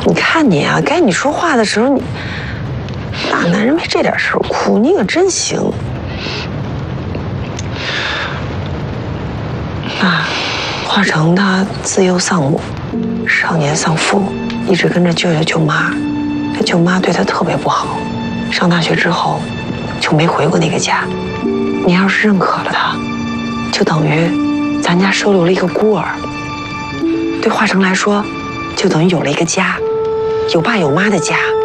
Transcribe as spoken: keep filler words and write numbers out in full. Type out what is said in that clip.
你看你啊，该你说话的时候，你大男人为这点事儿哭，你可真行。啊，华成他自幼丧母，少年丧父，一直跟着舅舅舅妈，他舅妈对他特别不好。上大学之后，就没回过那个家。你要是认可了他，就等于咱家收留了一个孤儿。对华成来说，就等于有了一个家，有爸有妈的家。